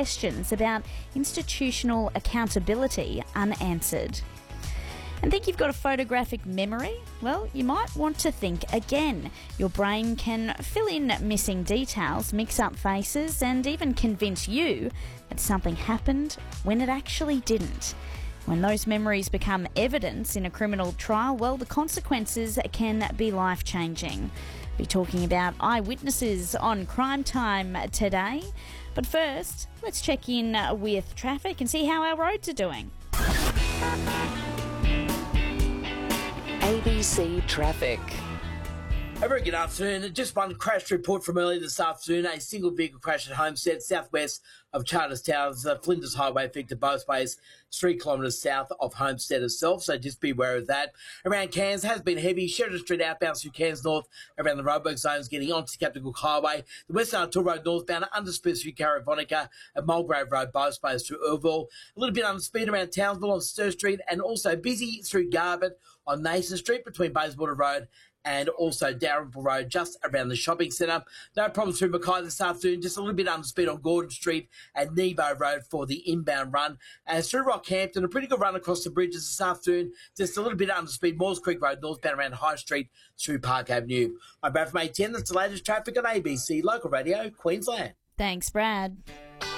questions about institutional accountability unanswered. And think you've got a photographic memory? Well, you might want to think again. Your brain can fill in missing details, mix up faces, and even convince you that something happened when it actually didn't. When those memories become evidence in a criminal trial, well, the consequences can be life-changing. We'll be talking about eyewitnesses on Crime Time today. But first, let's check in with traffic and see how our roads are doing. ABC Traffic. A very good afternoon. Just one crash report from earlier this afternoon. A single vehicle crash at Homestead, southwest of Charters Towers, Flinders Highway, affected both ways, 3 kilometres south of Homestead itself, so just be aware of that. Around Cairns has been heavy. Sheridan Street outbound through Cairns North, around the roadwork zones, getting onto Captain Cook Highway. The Western Artois Road northbound, under speed through Carrivonica, and Mulgrave Road, both ways through Urville. A little bit under speed around Townsville on Stir Street, and also busy through Garbutt on Mason Street between Bayswater Road and also Dalrymple Road, just around the shopping centre. No problems through Mackay this afternoon, just a little bit under speed on Gordon Street and Nebo Road for the inbound run. And through Rockhampton, a pretty good run across the bridges this afternoon, just a little bit under speed, Moores Creek Road northbound around High Street through Park Avenue. I'm Brad from A10, that's the latest traffic on ABC Local Radio, Queensland. Thanks, Brad.